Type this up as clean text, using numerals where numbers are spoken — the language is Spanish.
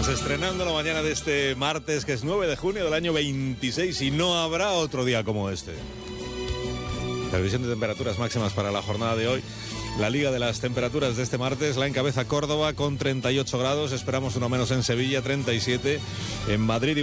Estamos estrenando la mañana de este martes, que es 9 de junio del año 26, y no habrá otro día como este. Previsión de temperaturas máximas para la jornada de hoy. La liga de las temperaturas de este martes la encabeza Córdoba con 38 grados. Esperamos uno menos en Sevilla, 37. En Madrid